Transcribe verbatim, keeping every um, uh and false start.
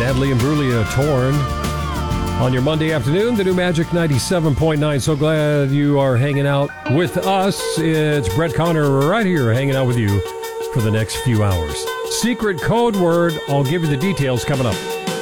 Natalie Imbruglia, Torn. On your Monday afternoon, the new Magic ninety-seven point nine. So glad you are hanging out with us. It's Brett Connor right here hanging out with you for the next few hours. Secret code word. I'll give you the details coming up.